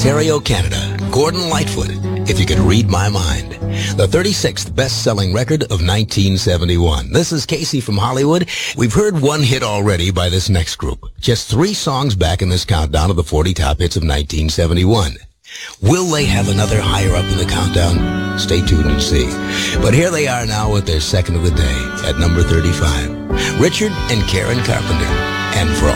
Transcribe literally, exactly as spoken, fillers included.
Ontario, Canada, Gordon Lightfoot, If You Could Read My Mind, the thirty-sixth best-selling record of nineteen seventy-one. This is Casey from Hollywood. We've heard one hit already by this next group. Just three songs back in this countdown of the forty top hits of nineteen seventy-one. Will they have another higher up in the countdown? Stay tuned and see. But here they are now with their second of the day at number thirty-five. Richard and Karen Carpenter. And for